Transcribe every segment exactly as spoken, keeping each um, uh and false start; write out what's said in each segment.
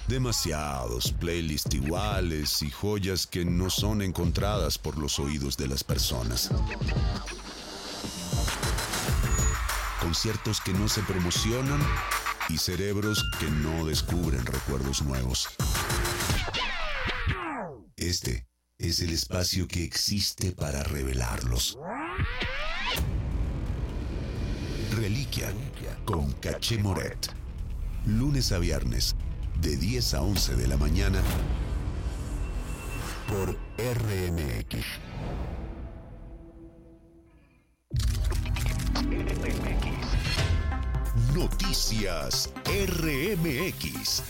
Demasiados playlists iguales y joyas que no son encontradas por los oídos de las personas. Conciertos que no se promocionan y cerebros que no descubren recuerdos nuevos. Este es el espacio que existe para revelarlos. Reliquia con Caché Moret. Lunes a viernes, de diez a once de la mañana, por R M X. Noticias R M X.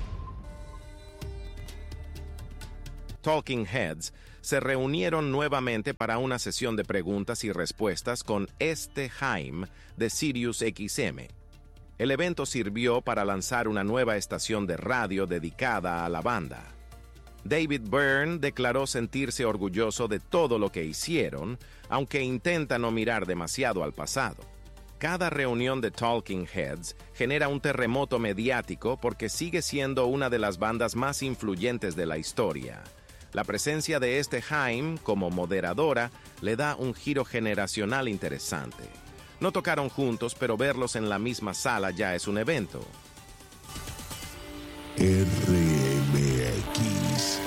Talking Heads se reunieron nuevamente para una sesión de preguntas y respuestas con este Haim de Sirius X M. El evento sirvió para lanzar una nueva estación de radio dedicada a la banda. David Byrne declaró sentirse orgulloso de todo lo que hicieron, aunque intenta no mirar demasiado al pasado. Cada reunión de Talking Heads genera un terremoto mediático porque sigue siendo una de las bandas más influyentes de la historia. La presencia de este Haim como moderadora le da un giro generacional interesante. No tocaron juntos, pero verlos en la misma sala ya es un evento. R M X.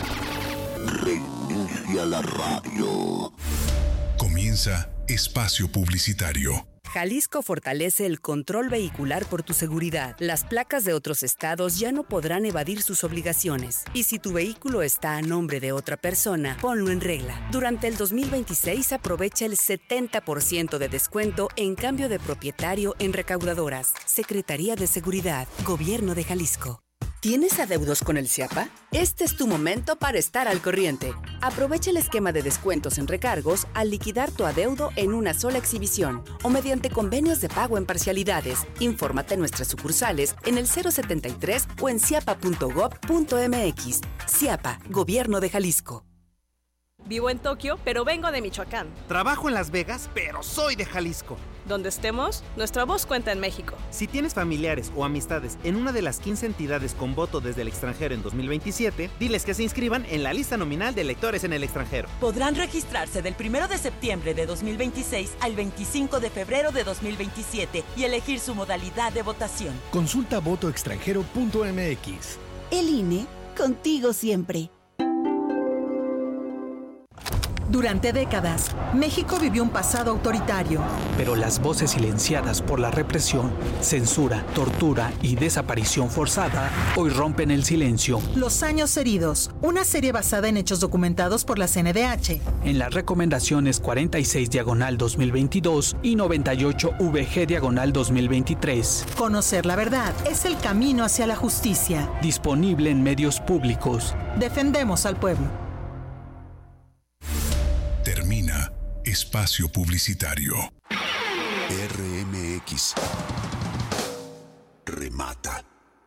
Reinicia la radio. Comienza Espacio Publicitario. Jalisco fortalece el control vehicular por tu seguridad. Las placas de otros estados ya no podrán evadir sus obligaciones. Y si tu vehículo está a nombre de otra persona, ponlo en regla. Durante el dos mil veintiséis aprovecha el setenta por ciento de descuento en cambio de propietario en recaudadoras. Secretaría de Seguridad, Gobierno de Jalisco. ¿Tienes adeudos con el CIAPA? Este es tu momento para estar al corriente. Aprovecha el esquema de descuentos en recargos al liquidar tu adeudo en una sola exhibición o mediante convenios de pago en parcialidades. Infórmate en nuestras sucursales en el cero setenta y tres o en ciapa punto gob punto m x. CIAPA, Gobierno de Jalisco. Vivo en Tokio, pero vengo de Michoacán. Trabajo en Las Vegas, pero soy de Jalisco. Donde estemos, nuestra voz cuenta en México. Si tienes familiares o amistades en una de las quince entidades con voto desde el extranjero en dos mil veintisiete, diles que se inscriban en la lista nominal de electores en el extranjero. Podrán registrarse del primero de septiembre de dos mil veintiséis al veinticinco de febrero de dos mil veintisiete y elegir su modalidad de votación. Consulta voto extranjero punto m x. El I N E, contigo siempre. Durante décadas, México vivió un pasado autoritario. Pero las voces silenciadas por la represión, censura, tortura y desaparición forzada hoy rompen el silencio. Los años heridos, una serie basada en hechos documentados por la C N D H. En las recomendaciones cuarenta y seis diagonal dos mil veintidós y noventa y ocho V G diagonal dos mil veintitrés. Conocer la verdad es el camino hacia la justicia. Disponible en medios públicos. Defendemos al pueblo. Termina Espacio Publicitario. R M X remata.